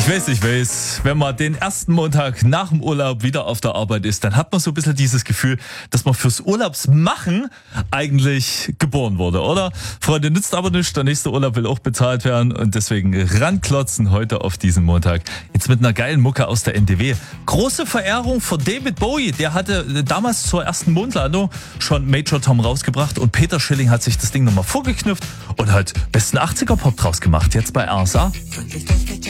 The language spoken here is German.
Ich weiß, wenn man den ersten Montag nach dem Urlaub wieder auf der Arbeit ist, dann hat man so ein bisschen dieses Gefühl, dass man fürs Urlaubsmachen eigentlich geboren wurde, oder? Freunde, nützt aber nichts, der nächste Urlaub will auch bezahlt werden und deswegen ranklotzen heute auf diesen Montag. Jetzt mit einer geilen Mucke aus der NDW. Große Verehrung für David Bowie, der hatte damals zur ersten Mondlandung schon Major Tom rausgebracht und Peter Schilling hat sich das Ding nochmal vorgeknüpft und hat besten 80er-Pop draus gemacht, jetzt bei RSA.